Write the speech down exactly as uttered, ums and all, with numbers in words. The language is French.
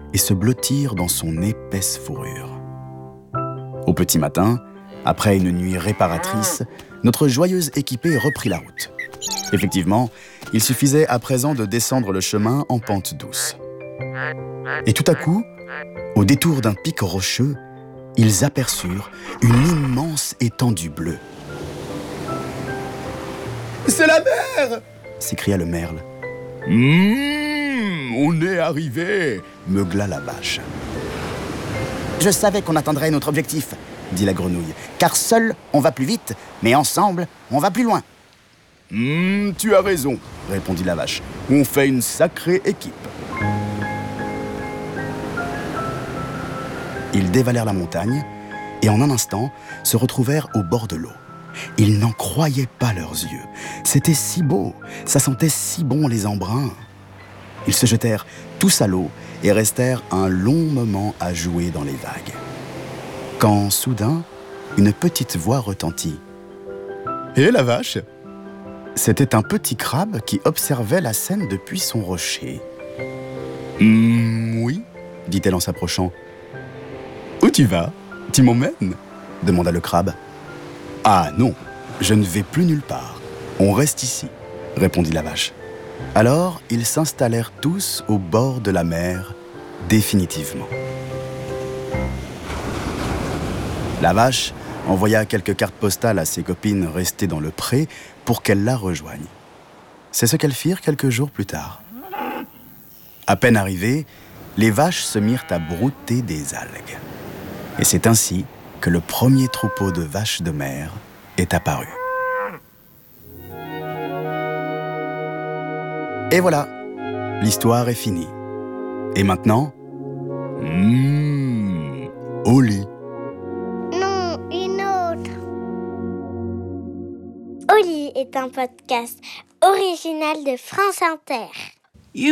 et se blottirent dans son épaisse fourrure. Au petit matin, après une nuit réparatrice, notre joyeuse équipée reprit la route. Effectivement, il suffisait à présent de descendre le chemin en pente douce. Et tout à coup, au détour d'un pic rocheux, ils aperçurent une immense étendue bleue. « C'est la mer !» s'écria le merle. « Mmh, on est arrivé !» meugla la vache. Je savais qu'on atteindrait notre objectif, dit la grenouille, car seul on va plus vite, mais ensemble on va plus loin. Mmh, tu as raison, répondit la vache. On fait une sacrée équipe. Ils dévalèrent la montagne et en un instant se retrouvèrent au bord de l'eau. Ils n'en croyaient pas leurs yeux. C'était si beau, ça sentait si bon les embruns. Ils se jetèrent tous à l'eau et restèrent un long moment à jouer dans les vagues. Quand, soudain, une petite voix retentit. « Hé, la vache !» C'était un petit crabe qui observait la scène depuis son rocher. « Hum, oui, dit-elle en s'approchant. « Où tu vas ? Tu m'emmènes ?» demanda le crabe. « Ah non, je ne vais plus nulle part. On reste ici, » répondit la vache. Alors, ils s'installèrent tous au bord de la mer, définitivement. La vache envoya quelques cartes postales à ses copines restées dans le pré pour qu'elles la rejoignent. C'est ce qu'elles firent quelques jours plus tard. À peine arrivées, les vaches se mirent à brouter des algues. Et c'est ainsi que le premier troupeau de vaches de mer est apparu. Et voilà, l'histoire est finie. Et maintenant, mmh, au lit. Non, une autre. Au lit est un podcast original de France Inter.